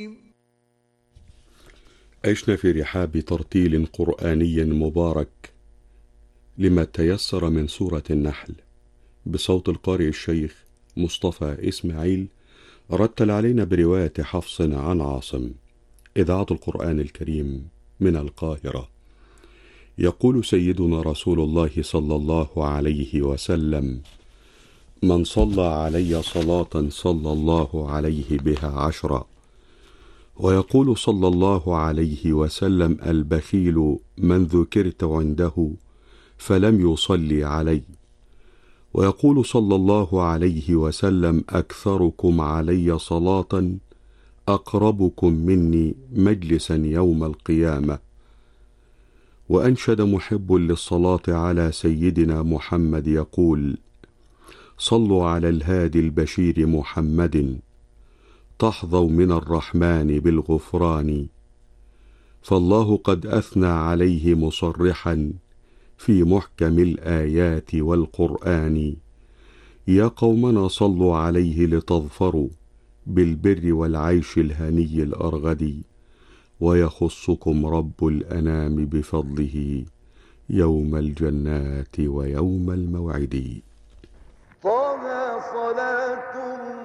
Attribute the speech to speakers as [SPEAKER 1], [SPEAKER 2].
[SPEAKER 1] عشنا في رحاب ترتيل قرآني مبارك لما تيسر من سورة النحل بصوت القارئ الشيخ مصطفى إسماعيل، رتل علينا برواية حفص عن عاصم. إذاعة القرآن الكريم من القاهرة. يقول سيدنا رسول الله صلى الله عليه وسلم: من صلى علي صلاة صلى الله عليه بها 10. ويقول صلى الله عليه وسلم: البخيل من ذكرت عنده فلم يصلي علي. ويقول صلى الله عليه وسلم: أكثركم علي صلاة أقربكم مني مجلسا يوم القيامة. وأنشد محب للصلاة على سيدنا محمد يقول: صلوا على الهادي البشير محمد تحظوا من الرحمن بالغفران. فالله قد أثنى عليه مصرحا في محكم الآيات والقرآن: يا قومنا صلوا عليه لتظفروا بالبر والعيش الهني الأرغد. ويخصكم رب الأنام بفضله يوم الجنات ويوم الموعد.
[SPEAKER 2] طه صلاة